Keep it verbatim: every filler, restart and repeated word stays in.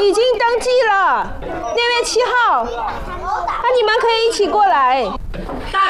已经登记了，六月七号，那你们可以一起过来。 大